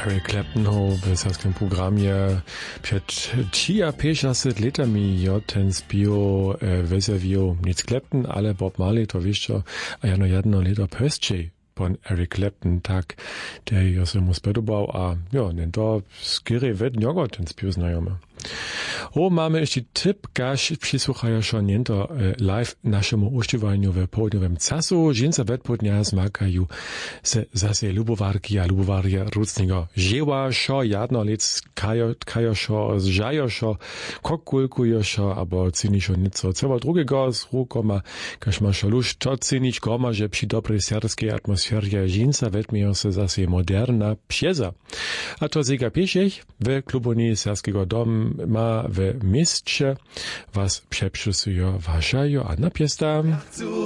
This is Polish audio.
Eric Clapton w serskim programie przed 50 latami ten spił wyzawił nic Clapton, ale Bob Marley to wiesz, a ja no jedno lata pöstczej pan Eric Clapton, tak, der ja se mu spodobał, a ja, nen to skiery wet njogo ten spił znajomy. Mamy jeszcze tip, gaś przysłuchają się niento live naszemu uśpiewaniu w południowym czasu. Żinca wedpodnia zmagają se zase lubowarki a lubowarja rucniego. Dzieła się, jedno lec kajo się, zżajo się, kokulkujo się, albo cyni się nieco całego drugiego z rukoma, gaś ma się luż to cynić goma, że przy dobrej serskiej atmosferie żinca wedmieją se zase moderna psieza. A to zega pieszech w klubuni serskiego domu ma w mieście was przeprzysują wasza Joanna Piesta.